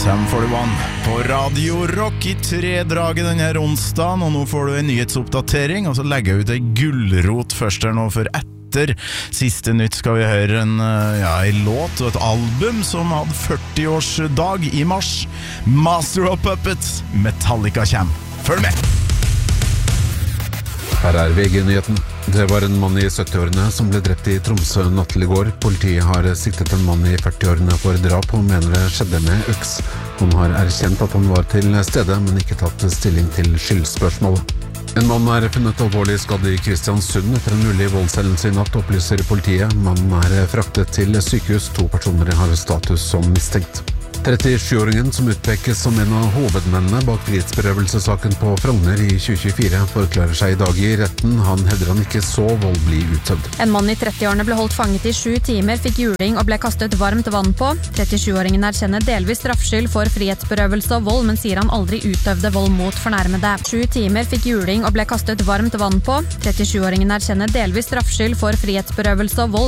Sum 41 på Radio Rock i tredraget denne onsdagen, og nå får du en nyhetsoppdatering, og så legger jeg ut en gullrot først her nå, for etter siste nytt skal vi høre en låt og et album som hadde 40-årsdag i mars. Master of Puppets, Metallica kommer. Følg med! Her VG-nyheten. Det var en mann i 70-årene som ble drept i Tromsø natt til i går. Politiet har siktet en mann i 40-årene for drap og mener det skjedde med øks. Han har erkjent at han var til stede, men ikke tatt stilling til skyldspørsmålet. En mann funnet alvorlig skadd i Kristiansund etter en mulig voldshendelse i natt, opplyser politiet. Mannen fraktet til sykehus. 2 personer har status som mistenkt. 37-åringen som utpekes som en av hovedmennene bak frihetsberøvelsessaken på Frogner i 2024 forklarer seg i dag i retten. Han hevder han ikke så vold bli utøvd. En mann i 30-årene ble holdt fanget i 7 timer, fikk juling og ble kastet varmt vann på. 37-åringen erkjenner delvis straffskyld for frihetsberøvelse og vold, men sier han aldri utøvde vold mot fornærmede. 7 timer fikk juling og ble kastet varmt vann på. 37-åringen erkjenner delvis straffskyld for frihetsberøvelse og vold,